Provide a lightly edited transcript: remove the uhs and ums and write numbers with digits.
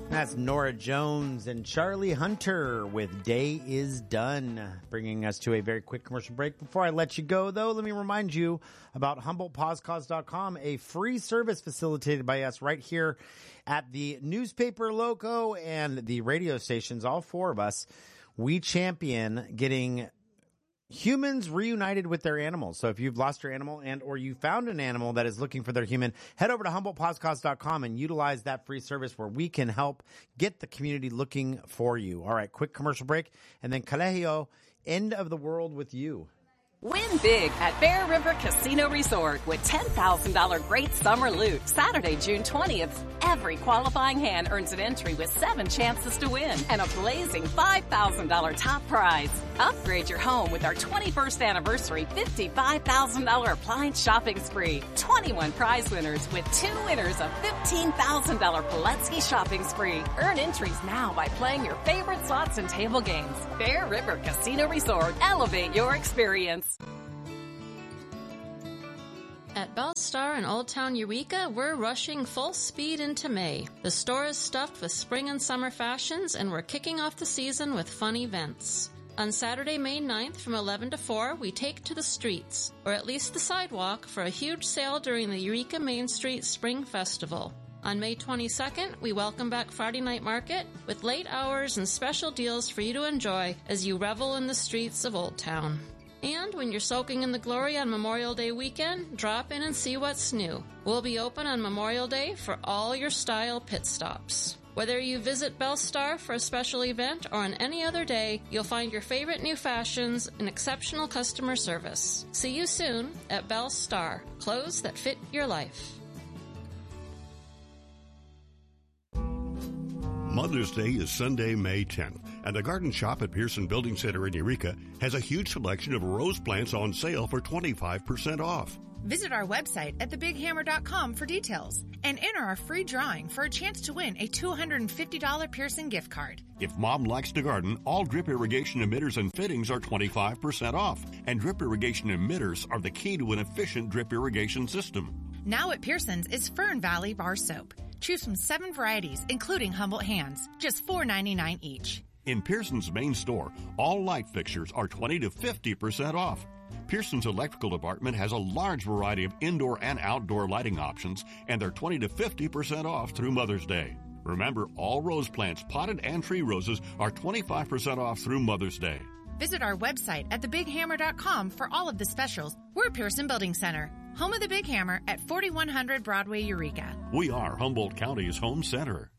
That's Nora Jones and Charlie Hunter with Day Is Done, bringing us to a very quick commercial break. Before I let you go, though, let me remind you about HumboldtPodcast.com, a free service facilitated by us right here at the newspaper loco and the radio stations, all four of us. We champion getting humans reunited with their animals. So if you've lost your animal and or you found an animal that is looking for their human, head over to HumboldtPodcast.com and utilize that free service where we can help get the community looking for you. All right, quick commercial break, and then Colegio, end of the world with you. Win big at Bear River Casino Resort with $10,000 great summer loot. Saturday, June 20th. Every qualifying hand earns an entry with 7 chances to win and a blazing $5,000 top prize. Upgrade your home with our 21st anniversary $55,000 appliance shopping spree. 21 prize winners with 2 winners of $15,000 Pulaski shopping spree. Earn entries now by playing your favorite slots and table games. Bear River Casino Resort. Elevate your experience. At Bell Star in Old Town Eureka, we're rushing full speed into May. The store is stuffed with spring and summer fashions, and we're kicking off the season with fun events. On Saturday, May 9th from 11 to 4, we take to the streets, or at least the sidewalk, for a huge sale during the Eureka Main Street Spring Festival. On May 22nd, we welcome back Friday Night Market with late hours and special deals for you to enjoy as you revel in the streets of Old Town. And when you're soaking in the glory on Memorial Day weekend, drop in and see what's new. We'll be open on Memorial Day for all your style pit stops. Whether you visit Bell Star for a special event or on any other day, you'll find your favorite new fashions and exceptional customer service. See you soon at Bell Star. Clothes that fit your life. Mother's Day is Sunday, May 10th, and the Garden Shop at Pearson Building Center in Eureka has a huge selection of rose plants on sale for 25% off. Visit our website at thebighammer.com for details and enter our free drawing for a chance to win a $250 Pearson gift card. If Mom likes to garden, all drip irrigation emitters and fittings are 25% off, and drip irrigation emitters are the key to an efficient drip irrigation system. Now at Pearson's is Fern Valley Bar Soap. Choose from 7 varieties, including Humboldt Hands, just $4.99 each. In Pearson's main store, all light fixtures are 20 to 50% off. Pearson's electrical department has a large variety of indoor and outdoor lighting options, and they're 20 to 50% off through Mother's Day. Remember, all rose plants, potted and tree roses, are 25% off through Mother's Day. Visit our website at thebighammer.com for all of the specials. We're Pearson Building Center, home of the Big Hammer at 4100 Broadway, Eureka. We are Humboldt County's home center.